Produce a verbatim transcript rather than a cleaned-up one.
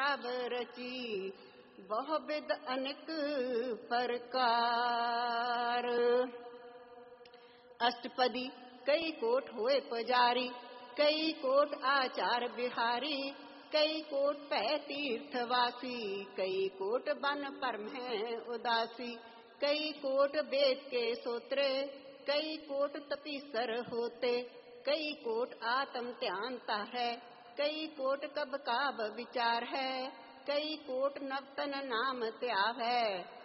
शराब रची, बहुविध अनेक प्रकार। अष्टपदी कई कोट होए पुजारी, कई कोट आचार बिहारी, कई कोट पै तीर्थवासी, कई कोट बन परम है उदासी, कई कोट वेद के सूत्रे, कई कोट तपीसर होते, कई कोट आत्म ध्यानता है, कई कोट कब काब विचार है, कई कोट नवतन नाम त्याग है,